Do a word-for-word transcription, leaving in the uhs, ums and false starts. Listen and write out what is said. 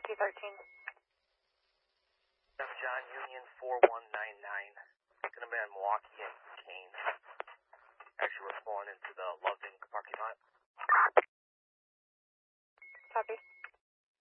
two thirteen. I'm John Union four one nine nine. Going to be on Milwaukee and Kane. Actually, we're pulling into the Loveland Parking